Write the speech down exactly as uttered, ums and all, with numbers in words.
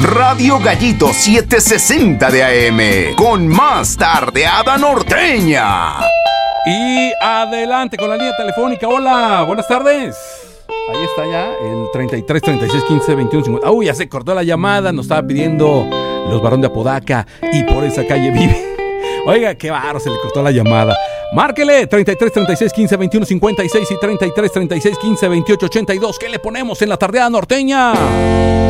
Radio Gallito setecientos sesenta de A M, con más tardeada norteña. Y adelante con la línea telefónica. Hola, buenas tardes. Ahí está ya, el treinta y tres, treinta y seis, quince, veintiuno, cincuenta. Uy, ya se cortó la llamada, nos estaba pidiendo los Barón de Apodaca y por esa calle vive. Oiga, qué barro, se le cortó la llamada. Márquele, treinta y tres, treinta y seis, quince, veintiuno, cincuenta y seis y treinta y tres, treinta y seis, quince, veintiocho, ochenta y dos. ¿Qué le ponemos en la tardeada norteña?